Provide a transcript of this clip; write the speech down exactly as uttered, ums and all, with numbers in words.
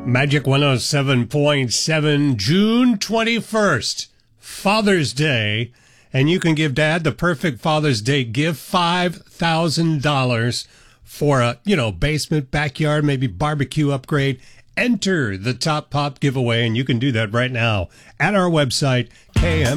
Magic one oh seven point seven, June twenty-first, Father's Day, and you can give Dad the perfect Father's Day gift, five thousand dollars for a, you know, basement, backyard, maybe barbecue upgrade. Enter the Top Pop giveaway, and you can do that right now at our website, K M